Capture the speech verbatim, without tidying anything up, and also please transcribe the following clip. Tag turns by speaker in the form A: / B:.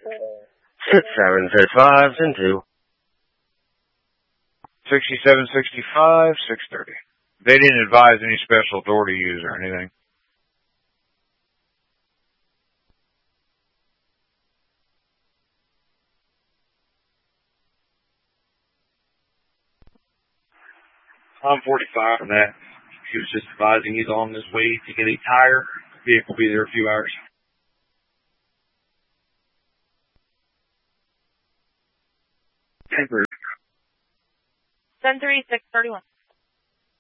A: Seven thirty-five and two.
B: Sixty-seven, sixty-five, six thirty. They didn't advise any special door to use or anything.
C: I'm forty-five from that. He was just advising he's on his way to get a tire. Vehicle will be there a few hours.
D: ten three, six thirty-one.